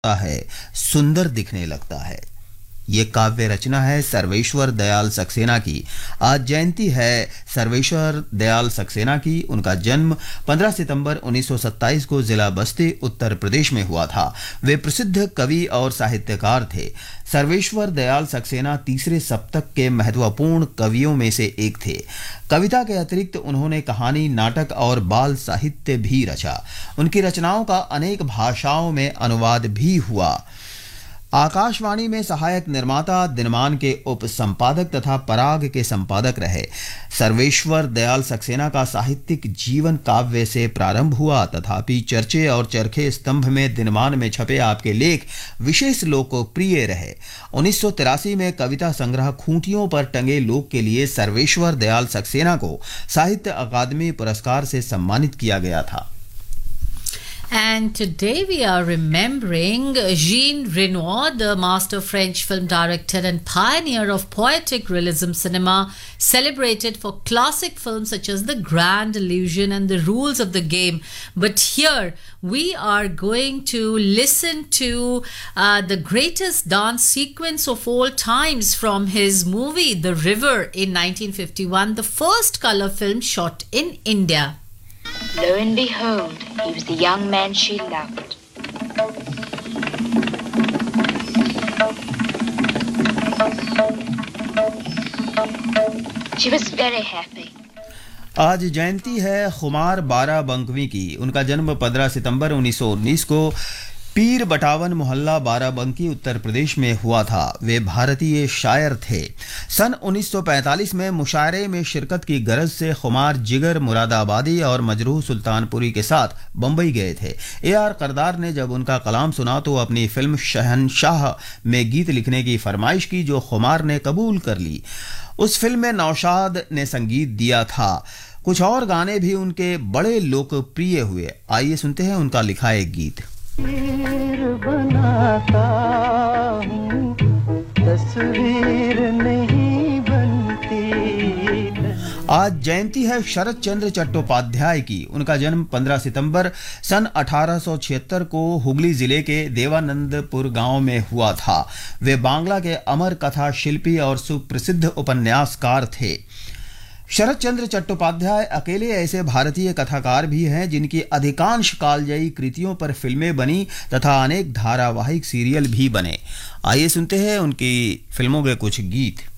है, सुंदर दिखने लगता है। ये काव्य रचना है सर्वेश्वर दयाल सक्सेना की। आज जयंती है सर्वेश्वर दयाल सक्सेना की। उनका जन्म 15 सितंबर 1927 को जिला बस्ती उत्तर प्रदेश में हुआ था। वे प्रसिद्ध कवि और साहित्यकार थे। सर्वेश्वर दयाल सक्सेना तीसरे शतक के महत्वपूर्ण कवियों में से एक थे। कविता के अतिरिक्त उन्होंने कहानी, नाटक और बाल साहित्य भी रचा। उनकी रचनाओं का अनेक भाषाओं में अनुवाद भी हुआ। आकाशवाणी में सहायक निर्माता, दिनमान के उप संपादक तथा पराग के संपादक रहे। सर्वेश्वर दयाल सक्सेना का साहित्यिक जीवन काव्य से प्रारंभ हुआ, तथापि चर्चे और चरखे स्तंभ में दिनमान में छपे आपके लेख विशेष लोकप्रिय रहे। 1983 में कविता संग्रह खूंटियों पर टंगे लोक के लिए सर्वेश्वर दयाल सक्सेना को साहित्य अकादमी पुरस्कार से सम्मानित किया गया था। And today we are remembering Jean Renoir, the master French film director and pioneer of poetic realism cinema, celebrated for classic films such as The Grand Illusion and The Rules of the Game. But here we are going to listen to the greatest dance sequence of all times from his movie The River in 1951, the first color film shot in India. Lo and behold, he was the young man she loved. She was very happy. आज जयंती है खुमार बाराबंकी की। उनका जन्म 15 सितंबर 1919 को पीर बटावन मोहल्ला बाराबंकी उत्तर प्रदेश में हुआ था। वे भारतीय शायर थे। सन 1945 में मुशायरे में शिरकत की गरज से खुमार जिगर मुरादाबादी और मजरूह सुल्तानपुरी के साथ बंबई गए थे। AR करदार ने जब उनका कलाम सुना तो अपनी फिल्म शहनशाह में गीत लिखने की फरमाइश की, जो खुमार ने कबूल कर ली। उस फिल्म में नौशाद ने संगीत दिया था। कुछ और गाने भी उनके बड़े लोकप्रिय हुए। आइए सुनते हैं उनका लिखा एक गीत। बनाता हूँ, तस्वीर नहीं बनती। आज जयंती है शरत चंद्र चट्टोपाध्याय की। उनका जन्म 15 सितंबर सन 1876 को हुगली जिले के देवानंदपुर गांव में हुआ था। वे बांग्ला के अमर कथा शिल्पी और सुप्रसिद्ध उपन्यासकार थे। शरत चंद्र चट्टोपाध्याय अकेले ऐसे भारतीय कथाकार भी हैं जिनकी अधिकांश कालजयी कृतियों पर फिल्में बनी तथा अनेक धारावाहिक सीरियल भी बने। आइए सुनते हैं उनकी फिल्मों के कुछ गीत।